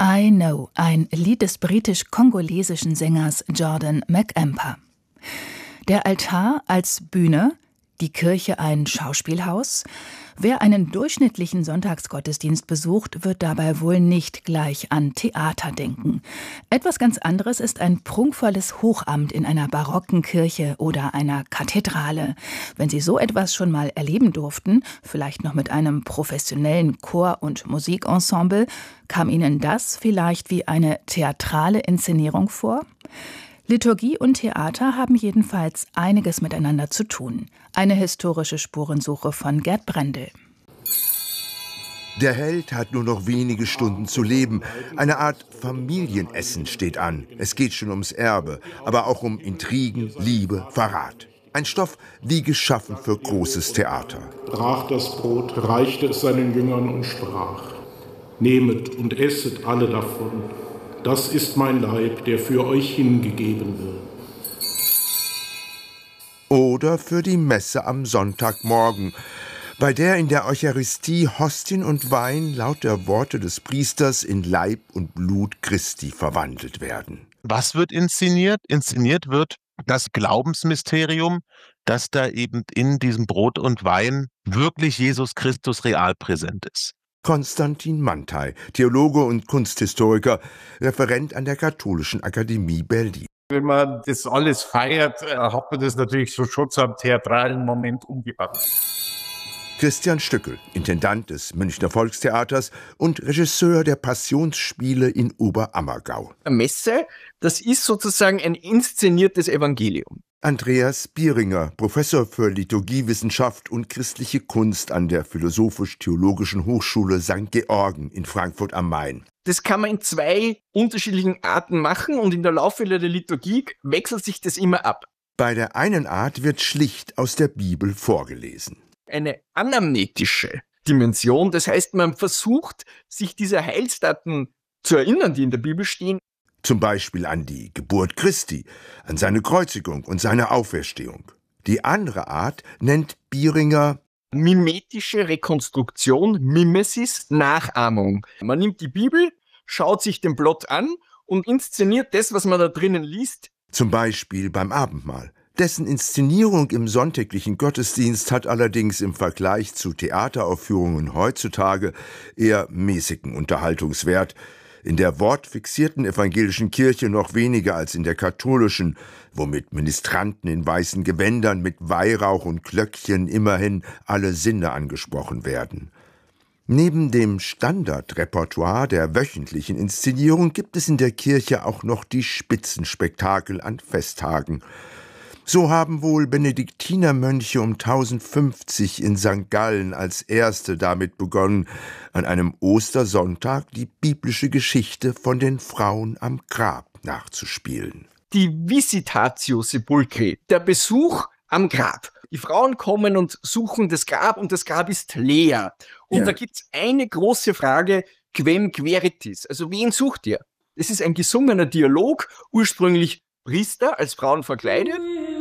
I Know, ein Lied des britisch-kongolesischen Sängers Jordan McEmper. Der Altar als Bühne, die Kirche ein Schauspielhaus. Wer einen durchschnittlichen Sonntagsgottesdienst besucht, wird dabei wohl nicht gleich an Theater denken. Etwas ganz anderes ist ein prunkvolles Hochamt in einer barocken Kirche oder einer Kathedrale. Wenn Sie so etwas schon mal erleben durften, vielleicht noch mit einem professionellen Chor- und Musikensemble, kam Ihnen das vielleicht wie eine theatrale Inszenierung vor? Liturgie und Theater haben jedenfalls einiges miteinander zu tun. Eine historische Spurensuche von Gerd Brendel. Der Held hat nur noch wenige Stunden zu leben. Eine Art Familienessen steht an. Es geht schon ums Erbe, aber auch um Intrigen, Liebe, Verrat. Ein Stoff wie geschaffen für großes Theater. Brach das Brot, reichte es seinen Jüngern und sprach: Nehmet und esset alle davon. Das ist mein Leib, der für euch hingegeben wird. Oder für die Messe am Sonntagmorgen, bei der in der Eucharistie Hostien und Wein laut der Worte des Priesters in Leib und Blut Christi verwandelt werden. Was wird inszeniert? Inszeniert wird das Glaubensmysterium, dass da eben in diesem Brot und Wein wirklich Jesus Christus real präsent ist. Konstantin Mantei, Theologe und Kunsthistoriker, Referent an der Katholischen Akademie Berlin. Wenn man das alles feiert, hat man das natürlich so schon zu einem theatralen Moment umgewandelt. Christian Stückel, Intendant des Münchner Volkstheaters und Regisseur der Passionsspiele in Oberammergau. Eine Messe, das ist sozusagen ein inszeniertes Evangelium. Andreas Bieringer, Professor für Liturgiewissenschaft und christliche Kunst an der Philosophisch-Theologischen Hochschule St. Georgen in Frankfurt am Main. Das kann man in zwei unterschiedlichen Arten machen und in der Laufe der Liturgie wechselt sich das immer ab. Bei der einen Art wird schlicht aus der Bibel vorgelesen. Eine anamnetische Dimension, das heißt, man versucht, sich dieser Heilsdaten zu erinnern, die in der Bibel stehen. Zum Beispiel an die Geburt Christi, an seine Kreuzigung und seine Auferstehung. Die andere Art nennt Bieringer mimetische Rekonstruktion, Mimesis, Nachahmung. Man nimmt die Bibel, schaut sich den Plot an und inszeniert das, was man da drinnen liest. Zum Beispiel beim Abendmahl. Dessen Inszenierung im sonntäglichen Gottesdienst hat allerdings im Vergleich zu Theateraufführungen heutzutage eher mäßigen Unterhaltungswert. In der wortfixierten evangelischen Kirche noch weniger als in der katholischen, womit Ministranten in weißen Gewändern mit Weihrauch und Glöckchen immerhin alle Sinne angesprochen werden. Neben dem Standardrepertoire der wöchentlichen Inszenierung gibt es in der Kirche auch noch die Spitzenspektakel an Festtagen. So haben wohl Benediktinermönche um 1050 in St. Gallen als erste damit begonnen, an einem Ostersonntag die biblische Geschichte von den Frauen am Grab nachzuspielen. Die Visitatio Sepulchri, der Besuch am Grab. Die Frauen kommen und suchen das Grab und das Grab ist leer. Und da gibt's eine große Frage, quem queritis? Also wen sucht ihr? Es ist ein gesungener Dialog, ursprünglich Priester als Frauen verkleidet.